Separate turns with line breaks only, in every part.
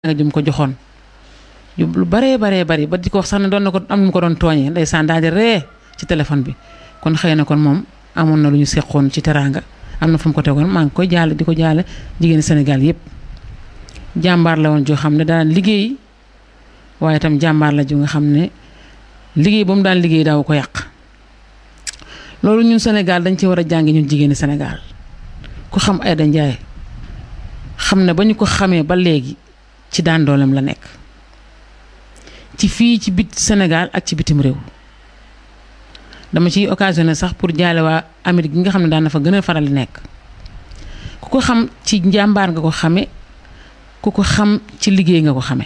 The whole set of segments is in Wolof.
nga jum ko joxoon yu lu baree bari ba di ko wax sax ne doon na ko am nu ko doon tooñee ndeysaan daal di ree ci téléphone bi kon xëy na kon moom amoon na lu ñu seqoon ci teraanga am na fu mu ko tegoon maa ngi koy jaale di ko jaale jigéeni Sénégal yépp jàmbaar la woon joo xam ne daan liggéey waaye itam jàmbaar la ju nga xam ne liggéey ba mu daan liggéey daaw ko yàq loolu ñun Sénégal dañ ci war a jàngi ñun jigéeni Sénégal ku xam Aïda Ndiaye xam ne ba ñu ko xamee ba léegi ci daan dooleem la nekk ci fii ci bit Sénégal ak ci bitim réew dama ciy occasionné sax pour jaale waa Amérique gi nga xam ne daan na fa gën a faral di nekk ku ko xam ci njàmbaar nga ko xame ku ko xam ci liggéey nga ko xame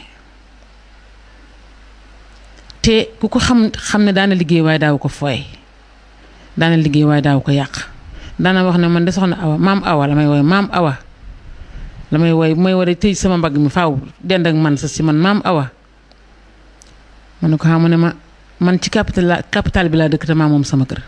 te ku ko xam ne daana liggéey waaye daaw ko fooye daana liggéey waaye daaw ko yàq daana wax ne man de soxna Awa maam Awa la may wooye maam Awa la may wooye bu may war a tëj sama mbagg mi faaw dend ak man sa si man maam Awa ma ne ko xam ne ma man ci capital bi laa dëkk te maa moom sama kër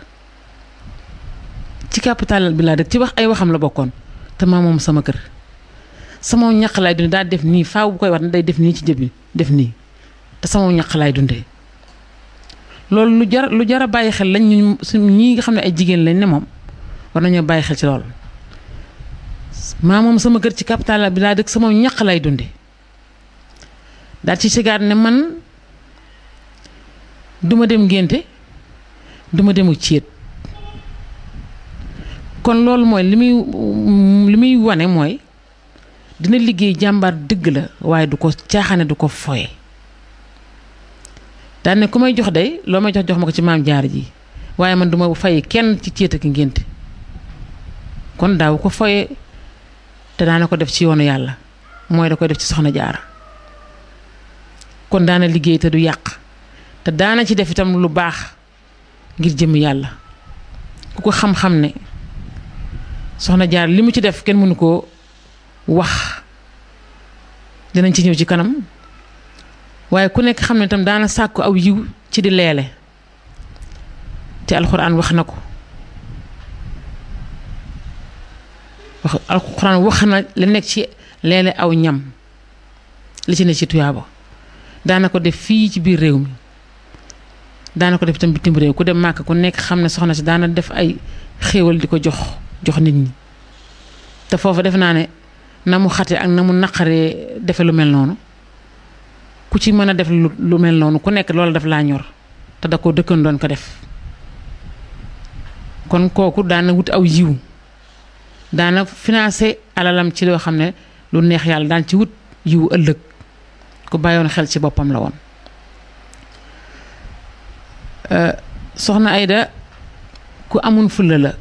ci capital bi laa dëkk ci wax ay waxam la bokkoon te maa moom sama kër sama ñaq laay dundee daal def nii faaw bu koy wax ne day def nii ci jëb bi def nii te sama ñaq laay dundee loolu lu jar a bàyyi xel lañ ñu ñii nga xam ne ay jigéen lañ ne moom war nañoo bàyyi xel ci loolu maa moom sama kër ci capital bi laa dëkk sama ñaq laay dundee daal ci sigaat ne man duma dem ngénte duma demu céet kon loolu mooy li muy wane mooy dina liggéey jàmbaar dëgg la waaye du ko caaxaane du ko foye daan ne ku may jox day loo may jox ma ko ci maam Jaara ji waaye man duma fay kenn ci céet ak ngénte kon daaw ko foye te daana ko def ci yoonu yàlla mooy da koy def ci soxna Jaara kon daana liggéey te du yàq te daana ci def itam lu baax ngir jëm yàlla ku ko xam-xam ne soxna Jaara li mu ci def kenn mënu koo wax dinañ ci ñëw ci kanam waaye ku nekk xam ne itam daana sàkku aw yiw ci di leele te alxuraan wax na ko alxuraan wax na li nekk ci leele aw ñam li ci ne ci tuyaaba daana ko def fii ci biir réew mi daana ko def itam bitim réew ku dem màkk ku nekk xam ne soxna si daana def ay xéewal di ko jox nit ñi te foofu def naa ne na mu xate ak na mu naqaree defe lu mel noonu ku ci mën a def lu mel noonu ku nekk loolu daf laa ñor te da ko dëkkan doon ko def kon kooku daana wut aw yiw daana financé alalam ci loo xam ne lu neex yàlla daan ci wut yiw ëllëg ku bàyyoon xel ci boppam la woon soxna Aïda ku amun fulla la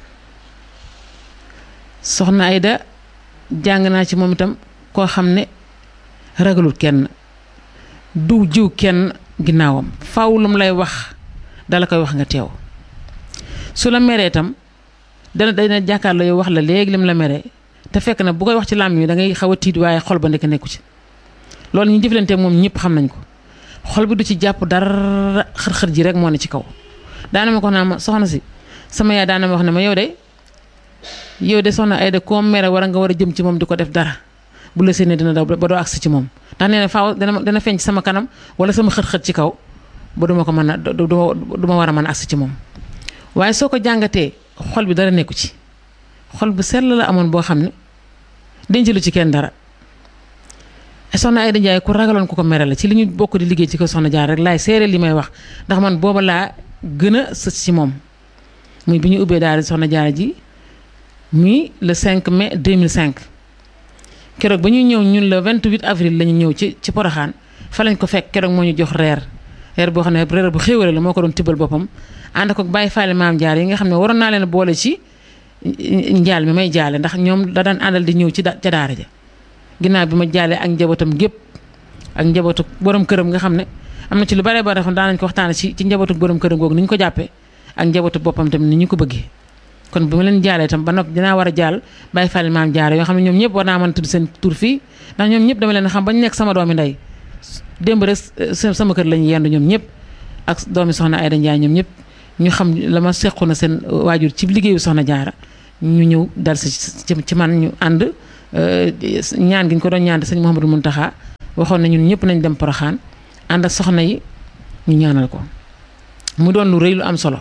soxna Aïda jàng naa ci moom itam koo xam ne ragalut kenn du jiw kenn ginnaawam faaw lu mu lay wax dala koy wax nga teew su la meree itam dana jàkkaarloo yow wax la léegi lim la meree te fekk na bu koy wax ci làmmiñ wi da ngay xaw a tiit waaye xol ba ndekk nekku ci loolu ñu jëflante moom ñëpp xam nañ ko xol bi du ci jàpp dara xër-xër ji rek moo ne ci kaw daana ma ko naa ma soxna si sama yaay daana ma wax ne ma yow de soxna Aïda koo mere war nga war a jëm ci moom di ko def dara bu la séenee dina daw ba doo agsi ci moom ndax nee na faaw dana feeñ ci sama kanam wala sama xër-xër ci kaw ba duma ko mën a duma war a mën a agsi ci moom waaye soo ko jàngatee xol bi dara nekku ci xol bu sell la amoon boo xam ne denc lu ci kenn dara soxna Aïda Ndiaye ku ragaloon ku ko mere la ci li ñu bokk di liggéey ci ko soxna Jaara rek laay seere li may wax ndax man booba laa gën a sës ci moom muy bi ñu ubbee daal soxna Jaara ji muy le 5 mai 2005 keroog ba ñuy ñëw ñun le 28 avril la ñu ñëw ci Poroxaan fa lañ ko fekk keroog moo ñu jox reer boo xam ne reer bu xéewale la moo ko doon tibbal boppam ànd ko bàyyi faale maam Jaara yi nga xam ne waroon naa leen boole ci njaal mi may jaale ndax ñoom da daan àndal di ñëw ca daara ja ginnaaw bi ma jaalee ak njabootam gépp ak njabootu borom këram nga xam ne am na ci lu bare bare xam daan nañ ko waxtaane ci njabootu borom këram googu ni ñu ko jàppee ak njabootu boppam tamit ni ñu ko bëggee kon bi ma leen jaalee itam ba noppi dinaa war a jaal bàyyi fàlle maam Jaara yoo xam ne ñoom ñëpp war naa mën a tudd seen tur fii ndax ñoom ñëpp dama leen xam ba ñu nekk sama doomi ndey démb rek sama kër lañu yendu ñoom ñëpp ak doomi soxna Aïda Ndiaye ñoom ñëpp ñu xam la ma sequ na seen waajur ci liggéeyu soxna Jaara ñu ñëw dal si ci man ñu ànd ñaan gi ñu ko doon ñaan sëñ Mouhamadou Mountakha waxoon na ñun ñëpp nañ dem Porokhane ànd ak soxna yi ñu ñaanal ko mu doon lu rëy lu am solo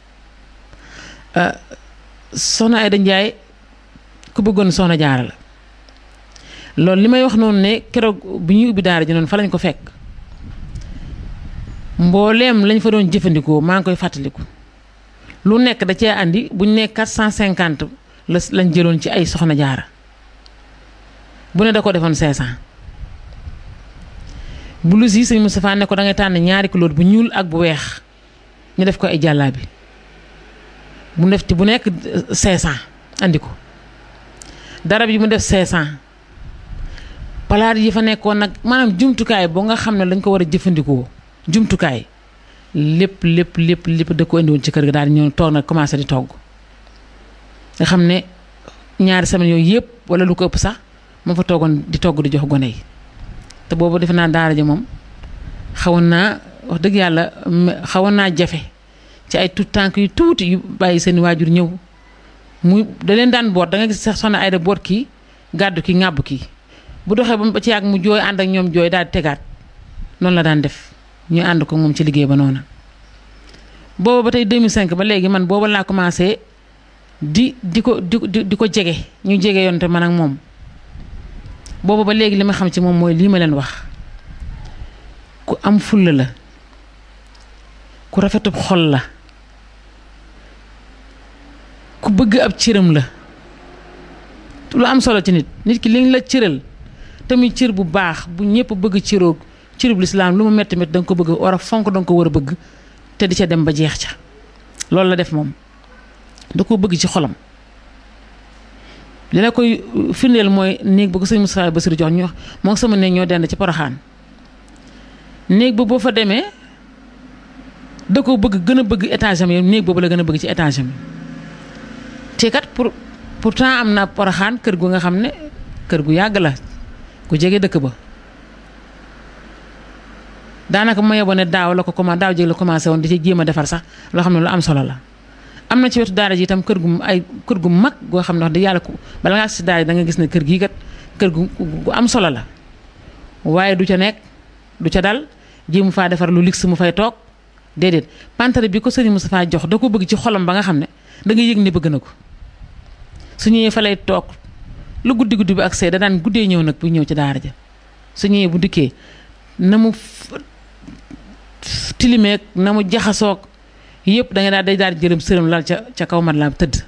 soxna Aïda Ndiaye ku bëggoon soxna Jaara la loolu li may wax noonu ne keroog bi ñuy ubbi daara ji noonu fa lañ ko fekk mbooleem lañ fa doon jëfandikoo maa ngi koy fàttaliku lu nekk da cee andi buñ ne 450 lañ jëloon ci ay soxna Jaara bu ne da ko defoon 500 bu lu si sëñ Moustapha ne ko da ngay tànn ñaari couleur bu ñuul ak bu weex ñu def ko ay jàllaabi bu def ci bu nekk 500 andi ko darab yi mu def 500 palaat yi fa nekkoon nag maanaam jumtukaay boo nga xam ne lañ ko war a jëfandikoo jumtukaay lépp da ko indi woon ci kër ga daal di ñëw toog nag commencé di togg nga xam ne ñaari semaine yooyu yëpp wala lu ko ëpp sax moo fa toogoon di togg di jox gone yi te boobu defe naa daara ji moom xawoon naa wax dëgg yàlla xawoon naa jafe ci ay tout tànk yu tuuti yu bàyyi seen waajur ñëw muy da leen daan boot da nga gis sax soxna Aïda boot kii gàddu ki ŋàbb kii bu doxee ba ci yàgg mu jooy ànd ak ñoom jooy daal di tegaat noonu la daan def ñu ànd ko moom ci liggéey ba noonu booba ba tey 2005 ba léegi man booba laa commencé di ko jege ñu jege yoon te man ak moom booba ba léegi li ma xam ci moom mooy lii ma leen wax ku am fulla la ku rafetub xol la ku bëgg ab cëram la lu am solo ci nit ki liñ la cëral tamit cër bu baax bu ñëpp bëgg cëroog cërub lislaam lu mu metti da nga ko bëgg war a fonk da nga ko war a bëgg te di ca dem ba jeex ca loolu la def moom da ko bëgg ci xolam li la koy firndeel mooy néeg ba ko sëñ Moustapha Bassirou jox ñu moo sama néeg ñoo dend ci Porokhane néeg ba boo fa demee da ko bëgg gën a bëgg étage am yi néeg boobu la gën a bëgg ci étage am yi te kat pourtant am na Porokhane kër gu nga xam ne kër gu yàgg la ku jege dëkk ba daanaka ma yeboo ne daaw jéeg la commencé woon di ci jéem a defar sax loo xam ne lu am solo la am na ci wetu daara ji itam kër gu mag goo xam ne wax dëgg yàlla bala ngaa si daara ji da nga gis ne kër gii kat kër gu am solo la waaye du ca nekk du ca dal jéemu faa defar lu luxe mu fay toog déedéet pantare bi ko sëriñ Moustapha jox da ko bëgg ci xolam ba nga xam ne da nga yëg ne bëgg na ko su ñëwee fa lay toog lu guddi bi ak see da daan guddee ñëw nag bu ñëw ci daara ja su ñëwee bu dikkee na mu tilimeeg na mu jaxasoog yëpp da nga day daal di jëlam sërëm lal ca kaw mat laa tëdd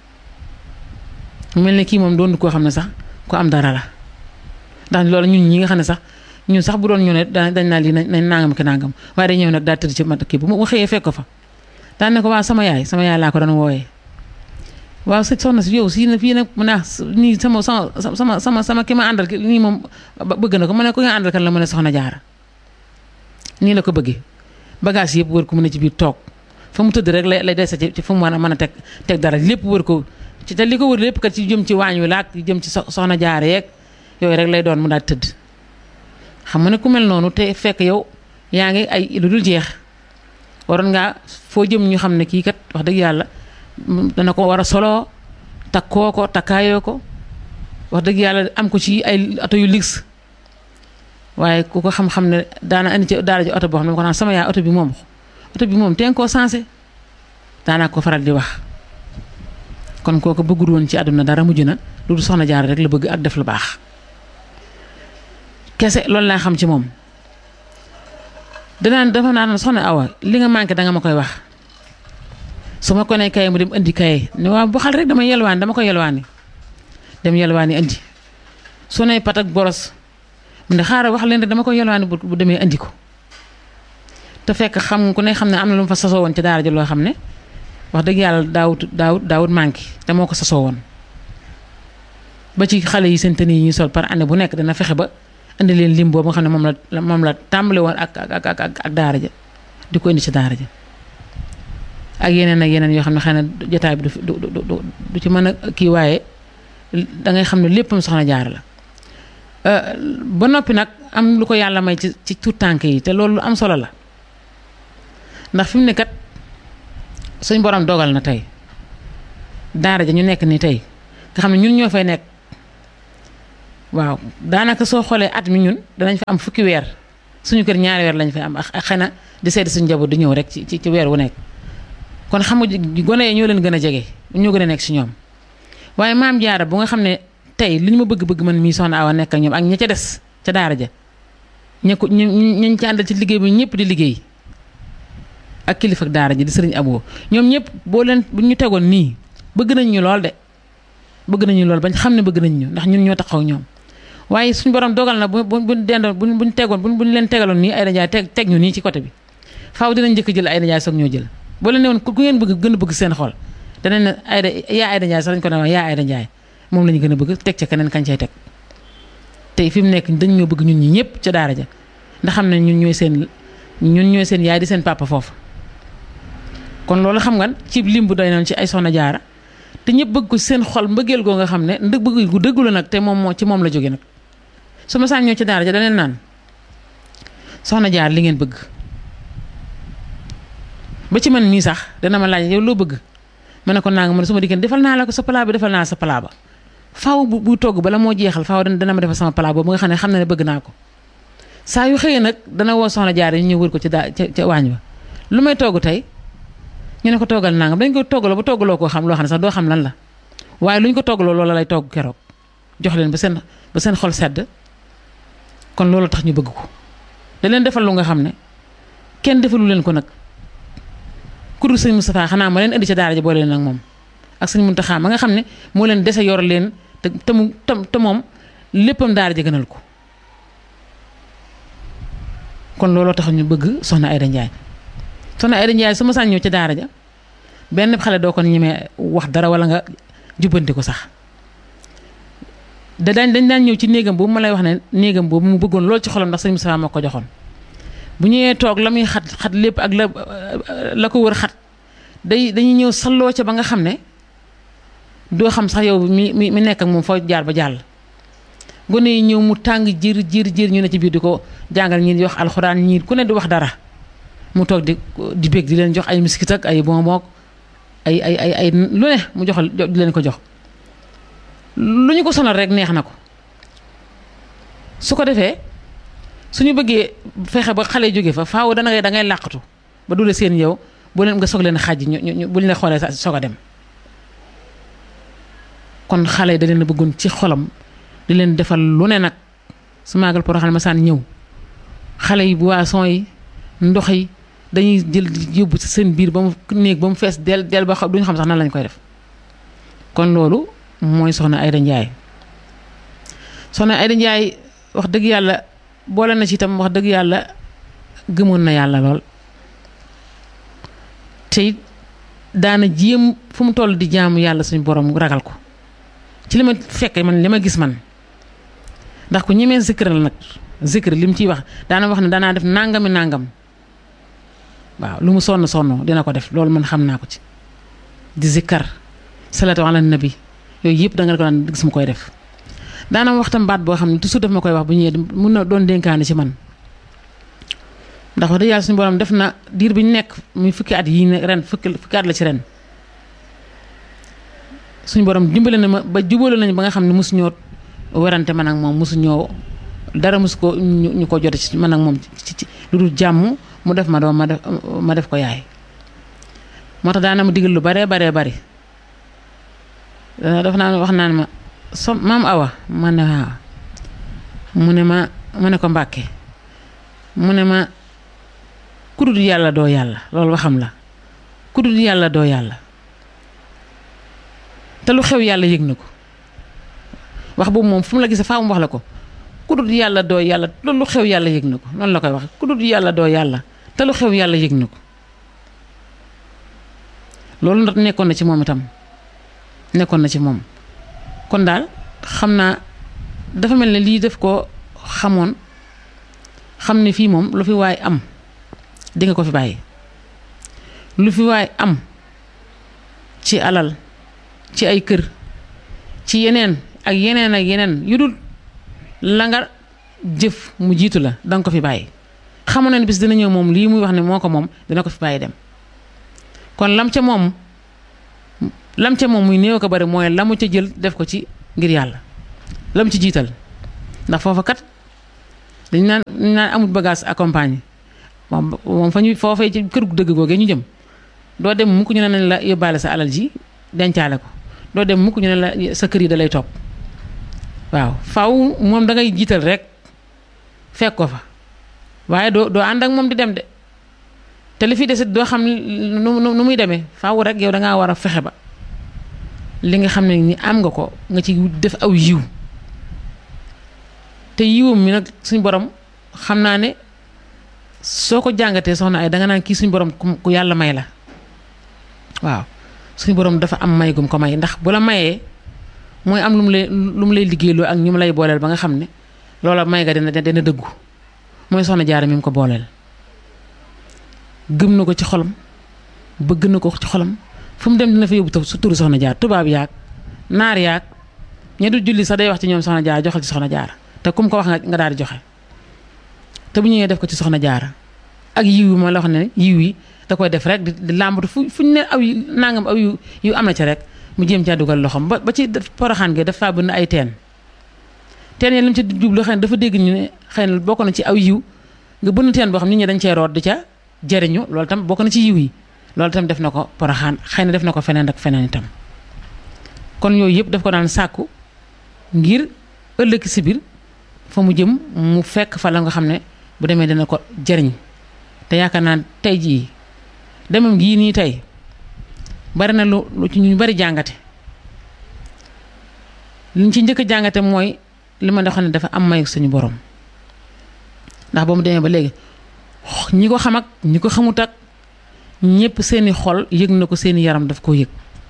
mel ne kii moom doon koo xam ne sax ko am dara la ndax loolu ñi nga xam ne sax ñun sax bu doon ñu ne dañ naa lii nañ nangam ki nangam waaye day ñëw nag daal tëdd ci mat kii bu ma xëyee fekk ko fa daan ne ko waaw sama yaay laa ko doon wooyee waaw soxna si yow si na fii nag mu ne nii sama ki ma àndal nii moom bëgg na ko mu ne ko nga àndal kan la mu ne soxna Jaara nii la ko bëggee bagage yëpp wër ko mu ne ci biir toog fa mu tëdd rek lay dese ci fa mu mën a teg dara lépp wër ko ci te li ko wër lépp kat ci jëm ci waañ wi laak jëm ci soxna Jaara yeeg yooyu rek lay doon mu daal tëdd xam nga ne ku mel noonu te fekk yow yaa ngi ay lu dul jeex waroon ngaa foo jëm ñu xam ne kii kat wax dëgg yàlla dana ko war a solo takkoo ko takkaayoo ko wax dëgg yàlla am ko ci ay oto yu luxe waaye ku ko xam-xam ne daana indi ci daara ji oto boo xam ne ko naan sama yaay oto bi moom teen koo sensé daanaa ko faral di wax kon kooku bëggul woon ci àdduna dara mujj na lu soxna Jaara rek la bëgg ak def lu baax kese loolu laa xam ci moom dafa naan soxna Awa li nga manqué danga ma koy wax su ma ko nee kaye mu dem indi kaye ne waaw bu xal rek dama ko yelwaani dem yelwaani indi su ne pat ak boros mu ne xaaral wax leen rek dama ko yelwaani bu demee indi ko te fekk xam ku ne xam ne am na lu mu fa sasoo woon ci daara ji loo xam ne wax dëgg yàlla daawut manqué te moo ko sasoo woon ba ci xale yi seen tenue yi ñuy sol par année bu nekk dana fexe ba indi leen lim boobu nga xam ne moom la tàmbale woon ak daara ja di ko indi ci daara ja ak yeneen yoo xam ne xëy na jotaay bi du ci mën a kii waaye dangay xam ne léppam soxna Jaara la ba noppi nag am lu ko yàlla may ci tuut tànk yi te loolu lu am solo la ndax fi mu ne kat suñ borom dogal na tey daara ja ñu nekk ni tey nga xam ne ñun ñoo fay nekk waaw daanaka soo xoolee at mi ñun danañ fa am fukki weer suñu kër ñaari weer lañ fa am ak xëy na di seeti suñu njaboot di ñëw rek ci weer wu nekk kon xam nga gone yi ñoo leen gën a jege ñoo gën a nekk si ñoom waaye maam jaara bu nga xam ne tey li ñu ma bëgg-bëgg man mii soxna Awa nekk ak ñoom ak ña ca des ca daara ja ñañ ci àndal ci liggéey bi ñëpp di liggéey ak kilifa ak daara ji di sëriñ Abo ñoom ñëpp boo leen bu ñu tegoon nii bëgg nañ ñu lool de bëgg nañu lool bañ xam ne bëgg nañ ñu ndax ñun ñoo taxaw ñoom waaye suñu borom dogal na buñ dendoon buñ tegoon buñ leen tegaloon nii Aïda Ndiaye teg ñu nii ci côté bi faaw dinañ njëkk jël Aïda Ndiaye soog ñoo jël boo leen ne woon ku ngeen bëgg gën a bëgg seen xol danañ ne Aïda Ndiaye sax dañ ko ne yaa Aïda Ndiaye moom la ñu gën a bëgg teg ca keneen kañ cay teg tey fi mu nekk dañ ñoo bëgg ñun ñi ñëpp ca daara ja ndax xam ne ñun ñooy seen yaay di seen papa foofu kon loolu xam nga ci lim bu doy noonu ci ay soxna jaara te ñëpp bëgg ko seen xol mbëggeel goo nga xam ne bëgg gu dëggu la nag te moom moo ci moom la jóge nag su ma saan ñëw ci daara ja daneen naan soxna jaar li ngeen bëgg ba ci man mii sax dana ma laaj yow loo bëgg ma ne ko naa nga ma ne su ma dikkee defal naa la ko sa palaa bi defal naa sa palaa ba faaw bu togg bala moo jeexal faaw dana ma defal sama palaa boobu nga xam ne bëgg naa ko saa yu xëyee nag dana woo soxna jaar yi ñu wër ko ca waañ ba lu may togg tey ñu ne ko toggal nangam dañ ko toggaloo ba toggaloo koo xam loo xam ne sax doo xam lan la waaye lu ñu ko toggaloo loola lay togg keroog jox leen ba seen xol sedd kon loolu tax ñu bëgg ko da leen defal lu nga xam ne kenn defalu leen ko nag ku dul sëñ Moustapha xanaa ma leen indi ca daara ja boole leen ak moom ak sëñ Muntaxa ma nga xam ne moo leen dese yor leen te moom léppam daara ja gënal ko kon looloo tax ñu bëgg soxna Aïda Ndiaye soxna Aïda Ndiaye su ma saan ñëw ca daara ja benn xale doo ko ñemee wax dara wala nga jubbanti ko sax dañ daan ñëw ci néegam boobu ma lay wax ne néegam boobu mu bëggoon loolu ci xolam ndax sëñ Moustapha moo ko joxoon bu ñëwee toog la muy xat lépp ak la ko wër xat dañuy ñëw salloo ca ba nga xam ne doo xam sax yow mi nekk ak moom foo jaar ba jàll gone yi ñëw mu tàng jir ñu ne ci biir di ko jàngal ñii di wax alxuraan ñii ku ne di wax dara mu toog di bég di leen jox ay miskit ak ay bonbon ay lu ne mu joxal di leen ko jox lu ñu ko sonal rek neex na ko su ko defee suñu bëggee fexe ba xale jóge fa faaw da ngay làqatu ba du la seen yow boo leen nga soog leen xàjj ñu bu ñu la xoolee soog a dem kon xale yi da leen a bëggoon ci xolam di leen defal lu ne nag su maagal Porokhane ma saan ñëw xale yi boisson yi ndox yi dañuy jël yóbbu ci seen biir ba mu néeg ba mu fees del ba duñu xam sax nan lañ koy def kon loolu mooy soxna Aïda Ndiaye soxna Aïda Ndiaye wax dëgg yàlla boole na ci itam wax dëgg yàlla gëmoon na yàlla lool te it daana jéem fu mu toll di jaamu yàlla suñu borom ragal ko ci li ma fekke man li ma gis man ndax ku ñemee zikr la nag zikr li mu ciy wax daana wax ne daanaa def nangam waaw lu mu sonn dina ko def loolu man xam naa ko ci di zikkar salatu ala nabi yooyu yëpp da nga ko daan gis mu koy def daana wax tam baat boo xam ne toujours daf ma koy wax bu ñëwee mun na doon dénkaane ci man ndax wax dëgg yàlla suñu borom def na diir bi ñu nekk muy fukki at yii ren fukki at la ci ren suñu borom dimbale na ma ba jubóole nañu ba nga xam ne mosu ñoo werante man ak moom mosu ñoo dara mosu ko ñu ko jote ci man ak moom ci lu dul jàmm mu def ma doom ma def ko yaay moo tax daana ma digal lu baree bari daf naa wax naan ma maam Awa ma ne waaw mu ne ko Mbàkke mu ne ma ku dul yàlla doo yàlla loolu waxam la ku dul yàlla doo yàlla te lu xew yàlla yëg na ko wax boobu moom fu mu la gisee faa mu wax la ko ku dul yàlla doo yàlla te lu xew yàlla yëg na ko noonu la koy wax ku dul yàlla doo yàlla te lu xew yàlla yëg na ko loolu ndax nekkoon na ci moom itam nekkoon na ci moom kon daal xam naa dafa mel ne lii def ko xamoon xam ne fii moom lu fi waay am di nga ko fi bàyyi lu fi waay am ci alal ci ay kër ci yeneen ak yeneen yu dul la nga jëf mu jiitu la danga ko fi bàyyi xamoon na ne bis dina ñëw moom lii muy wax ne moo ko moom dina ko fi bàyyi dem kon lam ca moom muy néew ko bari mooy la mu ca jël def ko ci ngir yàlla lam ci jiital ndax foofa kat dañu naan amul bagage accompagné moom fa ñu foofee ci kër gu dëgg googee ñu jëm doo dem mukk ñu ne nañ la yóbbaale sa alal ji dencaale ko doo dem mukk ñu ne la sa kër yi da lay topp waaw faw moom da ngay jiital rek fekk ko fa waaye doo ànd ak moom di dem de te li fi desit doo xam nu muy demee faw rek yow dangaa war a fexe ba li nga xam ne ni am nga ko nga ci def aw yiw te yiwam mi nag suñ borom xam naa ne soo ko jàngatee soxna ay danga naan kii suñ borom ku yàlla may la waaw suñu borom dafa am may gum ko may ndax bu la mayee mooy am lu mu lay liggéeyloo ak ñu mu lay booleel ba nga xam ne loola may ga dina dëggu mooy soxna jaara mi mu ko booleel gëm na ko ci xolam bëgg na ko ci xolam fu mu dem dina fa yóbbu su turu soxna jaar tubaab yaag naar yaag ña du julli sax day wax ci ñoom soxna jaara joxal ci soxna jaara te kum ko wax nga daal di joxe te bu ñëwee def ko ci soxna jaara ak yiw yi ma la wax ne yiw yi da koy def rek di làmbatu fuñ ne aw nangam aw yu am na ci rek mu jéem caa dugal loxoom ba ci poroxaan gi dafa bëgg ay teen yi li mu ci jublu xëy na dafa dégg ñu ne xëy na bokk na ci aw yiw nga bënn teen boo xam nit ñi dañ cee root di ca jëriñu loolu tam bokk na ci yiw yi loolu tam def na ko poroxaan xëy na def na ko feneen ak feneen itam kon yooyu yëpp daf ko daan sàkku ngir ëllëg si biir fa mu jëm mu fekk fa la nga xam ne bu demee dina ko jëriñ te yaakaar naa tey jii demam gii nii tey bari na lu ci ñu bari jàngate liñ ci njëkk a jàngate mooy li ma xam ne dafa am may suñu borom ndax ba mu demee ba léegi ñi ko xam ak ñi ko xamut ak ñëpp seeni xol yëg na ko seeni yaram daf koo yëg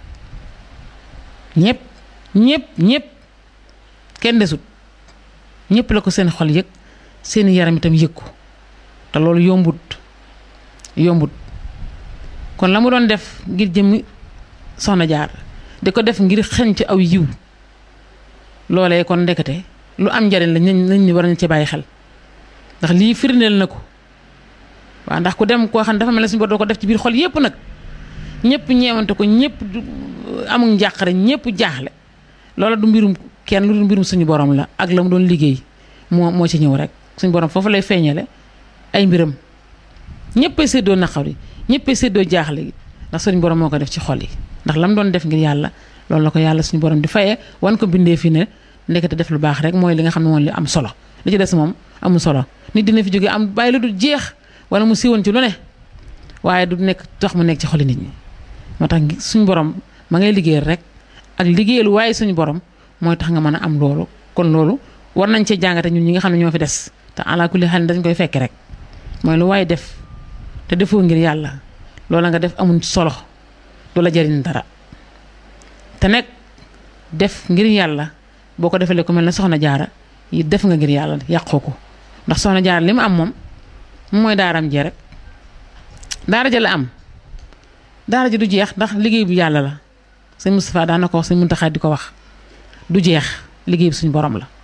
ñëpp kenn desut ñëpp la ko seen xol yëg seeni yaram itam yëg ko te loolu yombut kon la mu doon def ngir jëmmi soxna jaar di ko def ngir xeñ ci aw yiw loolee kon ndekete lu am njariñ la nañ ñi war nañ ci bàyyi xel ndax lii firndeel na ko waaw ndax ku dem koo xam ne dafa mel ne suñu bor doo ko def ci biir xol yépp nag ñëpp ñeewante ko ñëpp amul njàqare ñëpp jaaxle loola du mbirum kenn lu du mbirum suñu borom la ak la mu doon liggéey moo ci ñëw rek suñu borom foofu lay feeñale ay mbiram ñëppay séddoo naqar yi ñëppay séddoo jaaxle gi ndax suñu borom moo ko def ci xol yi ndax la mu doon def ngir yàlla loolu la ko yàlla suñu borom di fayee wan ko bindee fi ne ndekete def lu baax rek mooy li nga xam ne moom li am solo li ci des moom amul solo nit dina fi jógee am bàyyi la du jeex wala mu siiwoon ci lu ne waaye du nekk tax mu nekk ci xoli nit ñi moo tax suñu borom ma ngay liggéeyal rek ak liggéeyal waaye suñu borom mooy tax nga mën a am loolu kon loolu war nañ cee jàngate ñun ñi nga xam ne ñoo fi des te ala kulli xel dañ koy fekk rek mooy lu waaye def te defoo ngir yàlla loola nga def amul solo du la jariñ dara te nekk def ngir yàlla boo ko defalee ku mel ne soxna jaara yi def nga ngir yàlla yàqoo ko ndax soxna jaara li mu am moom mooy daaram jee rek daara ja la am daara ji du jeex ndax liggéey bu yàlla la sëñ Moustapha daan na ko wax sëñ Muntaxa di ko wax du jeex liggéey bi suñu borom la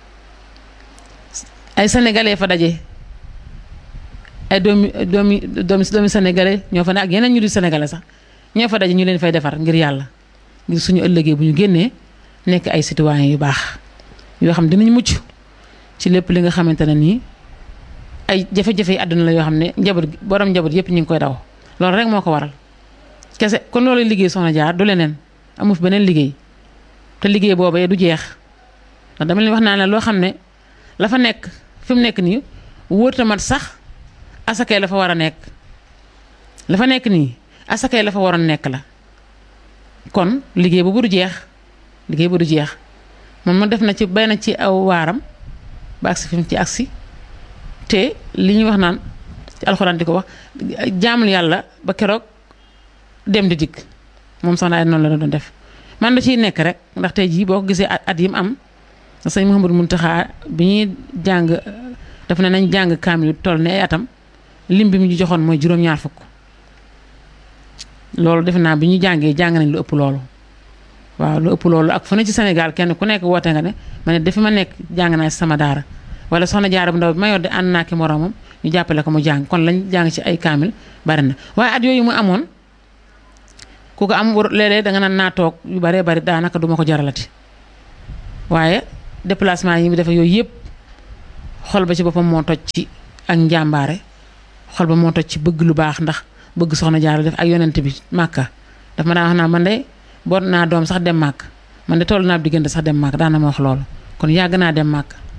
ay sénégalais fa daje ay doomi sénégalais ñoo fa ne ak yeneen ñu di sénégalais sax ñoo fa daje ñu leen fay defar ngir yàlla ngir suñu ëllëgee bu ñu génnee nekk ay citoyens yu baax yoo xam dinañ mucc ci lépp li nga xamante ne nii ay jafe-jafe yi àdduna la yoo xam ne borom njaboot yëpp ñu ngi koy daw loolu rek moo ko waral kese kon loolu liggéey soxna jaar du leneen amu fi beneen liggéey te liggéey boobee du jeex ndax dama leen wax naa ne loo xam ne la fa nekk fi mu nekk nii wóorta mat sax asakay la fa war a nekk la fa nekk nii asakay la fa waroon nekk la kon liggéey boobu du jeex moom ma def na ci bay na ci aw waaram ba agsi fi mu ci agsi te li ñuy wax naan ci alxuraan di ko wax jaamul yàlla ba keroog dem di dikk moom soxna ay noonu la doon def man da ciy nekk rek ndax tey jii boo ko gisee at yi mu am sëñ Mouhamadou Mountakha bi ñuy jàng daf ne nañ jàng kaamil toll ne ay atam lim bi mu ñu joxoon mooy juróom-ñaar fukk loolu defe naa bi ñu jàng nañ lu ëpp loolu waaw lu ëpp loolu ak fu ne ci Sénégal kenn ku nekk woote nga ne ma ne dafi ma nekk jàng naa ci sama daara wala soxna jaara bu ndaw bi ma yor de ànd naa ki moroomam ñu jàppale ko mu jàng kon lañ jàng ci ay kaamil bari na waaye at yooyu mu amoon ku ko am léeg-léeg danga naan naa toog yu baree bari daanaka duma ko jaralati waaye déplacement yi mu defe yooyu yëpp xol ba ci boppam moo toj ci ak njàmbaare xol ba moo toj ci bëgg lu baax ndax bëgg soxna Jaara def ak yonent bi Màkka daf ma daan wax naa man de boot naa doom sax dem màkk man de toll naa diggante sax dem màkk daan na ma wax loolu kon yàgg naa dem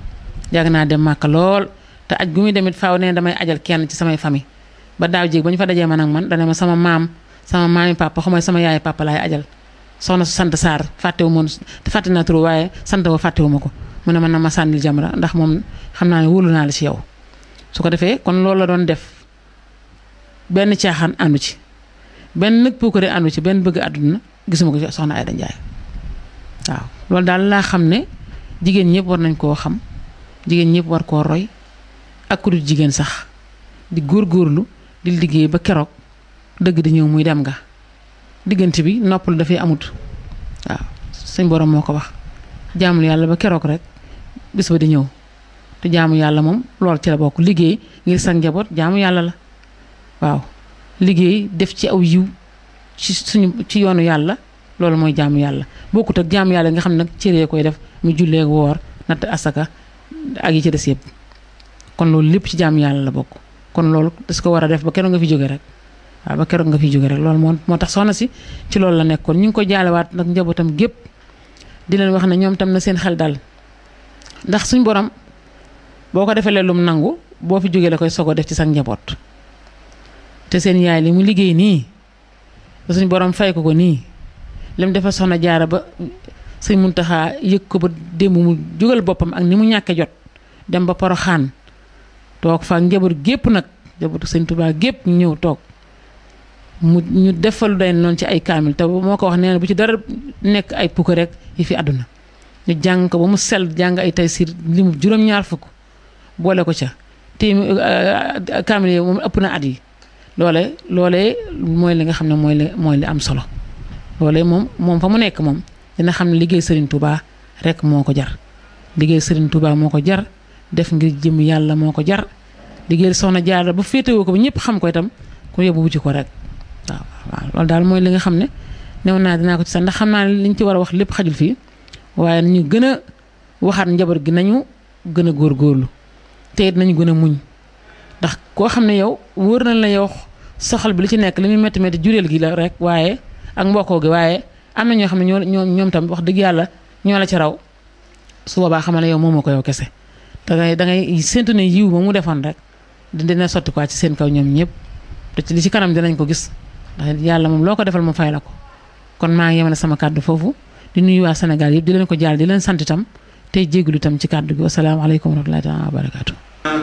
màkk lool te aj gu muy demit faaw ne damay ajal kenn ci samay famille ba daaw jéeg ba ñu fa dajee man ak man dana ma sama maami papa xamay sama yaay papa laay ajal soxna su sant Sarr fàtte naa tur waaye sant wa fàttewu ma ko mu ne man na ma sànnil Jamra ndax moom xam naa ne wóolu naa la ci yow su ko defee kon loolu la doon def benn caaxaan àndu ci benn nag puukare àndu ci benn bëgg àdduna gisuma ko ci soxna Aïda Ndiaye waaw loolu daal laa xam ne jigéen ñëpp war nañ koo xam jigéen ñëpp war koo roy ak ku dul jigéen sax di góorgóorlu di liggéey ba keroog dëgg di ñëw muy dem nga diggante bi noppalu dafay amut waaw suñ borom moo ko wax jaamul yàlla ba keroog rek bis ba di ñëw te jaamu yàlla moom loolu ci la bokk liggéey ngir sa njaboot jaamu yàlla la waaw liggéey def ci aw yiw ci yoonu yàlla loolu mooy jaamu yàlla bokkut ak jaamu yàlla nga xam ne nag cëree koy def mu jullee woor natt asaka ak yi ci des yëpp kon loolu lépp ci jaamu yàlla la bokk kon loolu das ko war a def ba keroog nga fi jóge rek waaw ba keroog nga fi jóge rek loolu moo tax soxna si ci loolu la nekkoon ñu ngi ko jaalewaat nag njabootam gépp di leen wax ne ñoom tam na seen xel dal ndax suñ borom boo ko defee lum nangu boo fi jógee la koy sogo def ci sa njaboot te seen yaay li mu liggéey nii ba suñ borom fay ko nii lim defal soxna Jaara ba sëñ Muntaxa yëg ko ba démb mu jógal boppam ak ni mu ñàkke jot dem ba Poroxaan toog fa njaboot gépp nag njabootu sëñ Tuubaa gépp ñu ñëw toog ñu defalu day noonu ci ay kaamil te moo ko wax nee na bu ci dara nekk ay pukk rek yi fi àdduna ñu jàng ko ba mu sell jàng ay Taysiir limu juróom-ñaar fukk boole ko ca te kaamil yi moom ëpp na at yi loolee mooy li nga xam ne mooy li am solo loolee moom fa mu nekk moom dina xam ne liggéey Serigne Touba rek moo ko jar liggéey Serigne Touba moo ko jar def ngir jëm yàlla moo ko jar liggéey soxna Jaara ba féetewoo ko ba ñëpp xam ko itam ku yóbbu wuti ko rek waaw loolu daal mooy li nga xam ne new naa dinaa ko ci sax ndax xam naa ne liñ ci war a wax lépp xajul fii waaye nañu gën a waxaat njaboot gi nañu gën a góorgóorlu te it nañu gën a muñ ndax koo xam ne yow wóor nañ la yow soxal bi li ci nekk li muy métti métti jureel gi la rek waaye ak mbokkoo gi waaye am na ñoo xam ne ñoom tam wax dëgg yàlla ñoo la ci raw su boobaa xamal ne yow moomoo ko yow kese dangay séntu ne yiw ba mu defoon rek dina sotti quoi ci seen kaw ñoom ñëpp te ci li ci kanam dinañ ko gis ndax yàlla moom loo ko defal mu fay la ko kon maa ngi yemale sama kàddu foofu di nuyu waa Sénégal yëpp di leen ko jaal di leen sant itam tey jégalu itam ci kàddu gi wasalaamaaleykum wa rahmatullahi wa barakaatu.